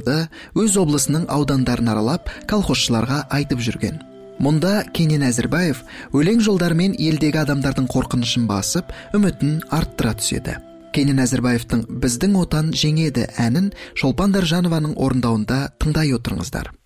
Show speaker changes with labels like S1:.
S1: жолдарды өз облысының аудандарын аралап колхозшыларға айтып жүрген. Мұнда Кенен Әзірбаев өлең жолдарымен елдегі адамдардың қорқынышын басып, үмітін арттыра түседі. Кенен Әзірбаевтың «Біздің отан жеңеді» әнін Шолпан Даржанованың орындауында тыңдай отырыңыздар.